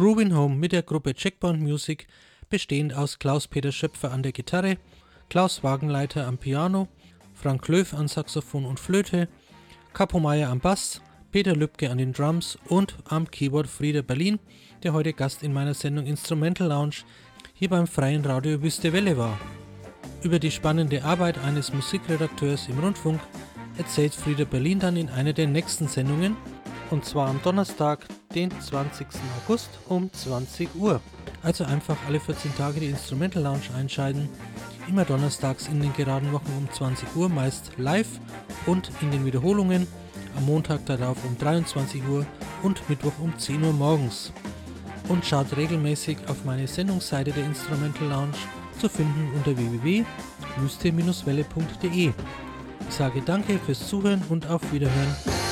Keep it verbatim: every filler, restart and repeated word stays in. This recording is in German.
Groovin' Home mit der Gruppe Checkpoint Music, bestehend aus Klaus-Peter Schöpfer an der Gitarre, Klaus Wagenleiter am Piano, Frank Löw an Saxophon und Flöte, Capo Meier am Bass, Peter Lübke an den Drums und am Keyboard Frieder Berlin, der heute Gast in meiner Sendung Instrumental Lounge hier beim Freien Radio Wüste Welle war. Über die spannende Arbeit eines Musikredakteurs im Rundfunk erzählt Frieder Berlin dann in einer der nächsten Sendungen, und zwar am Donnerstag, den zwanzigsten August um zwanzig Uhr. Also einfach alle vierzehn Tage die Instrumental Lounge einschalten, immer donnerstags in den geraden Wochen um zwanzig Uhr, meist live und in den Wiederholungen am Montag darauf um dreiundzwanzig Uhr und Mittwoch um zehn Uhr morgens. Und schaut regelmäßig auf meine Sendungsseite der Instrumental Lounge, zu finden unter w w w punkt wüste Welle punkt de. Ich sage danke fürs Zuhören und auf Wiederhören.